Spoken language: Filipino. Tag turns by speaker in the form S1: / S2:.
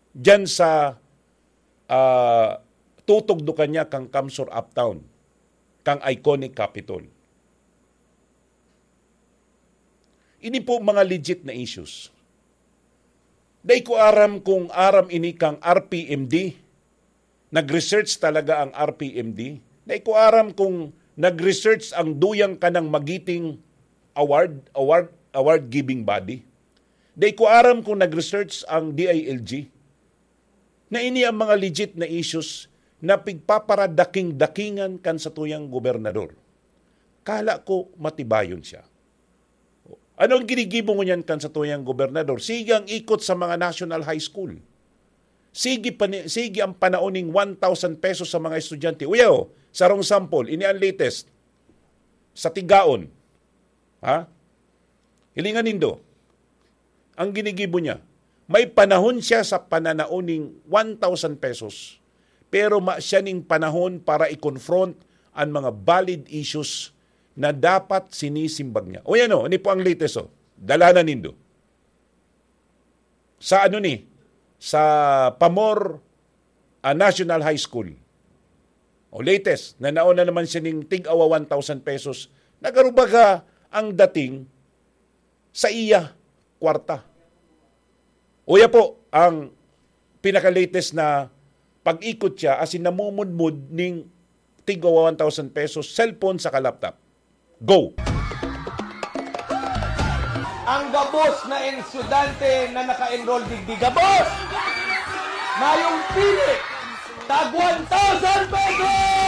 S1: dyan sa tutog do kanya kang Kamsur Uptown, kang iconic Capitol. Ini po mga legit na issues. Day ko aram kung aram ini kang RPMD, nag-research talaga ang RPMD. Day ko aram kung nag-research ang duyang kanang magiting award giving body. Day ko aram kung nag-research ang DILG. Na ini ang mga legit na issues na pigpaparadaking-dakingan kan sa tuyang gobernador. Kala ko matibayon siya. Ano ang ginigibo mo niyan kan sa tuyang gobernador? Sige ang ikot sa mga national high school. Sige ang panauning 1,000 pesos sa mga estudyante. Uyaw, sarong sample, ini ang latest. Sa Tigaon. Ha? Hilingan nindo. Ang ginigibo niya, may panahon siya sa pananauning 1,000 pesos. Pero siya ning panahon para i-confront ang mga valid issues na dapat sinisimbag niya. O yan o, ini po ang latest o. Dalanan nindo. Sa ano ni? Sa Pamor National High School. O latest, na nauna naman siya ning tig-awa 1,000 pesos. Nagarubaga ang dating sa iya kwarta. O yan po, ang pinaka-latest na pag-ikot siya asin namumudmud ning tig-awa 1,000 pesos cellphone sa laptop. Go!
S2: Ang gabos na estudyante na naka-enroll digdi gabos! Mayong pili! Tag 1,000 pesos!